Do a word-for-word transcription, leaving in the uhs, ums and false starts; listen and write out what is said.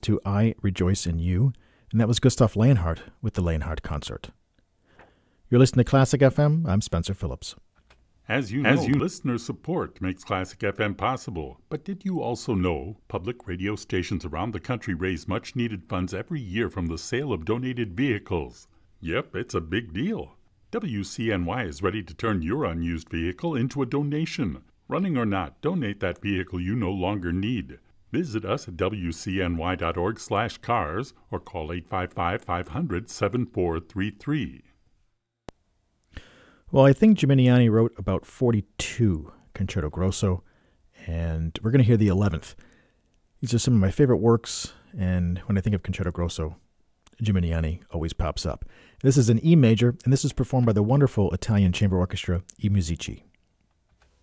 to I Rejoice in You, and that was Gustav Leonhardt with the Leonhardt Concert. You're listening to Classic F M. I'm Spencer Phillips. As you know, As you, listener support makes Classic F M possible. But did you also know public radio stations around the country raise much-needed funds every year from the sale of donated vehicles? Yep, it's a big deal. W C N Y is ready to turn your unused vehicle into a donation. Running or not, donate that vehicle you no longer need. Visit us at W C N Y dot org slash cars or call eight five five, five hundred, seven four three three. Well, I think Gimignani wrote about forty-two Concerto Grosso, and we're going to hear the eleventh. These are some of my favorite works, and when I think of Concerto Grosso, Gimignani always pops up. This is an E major, and this is performed by the wonderful Italian chamber orchestra I Musici.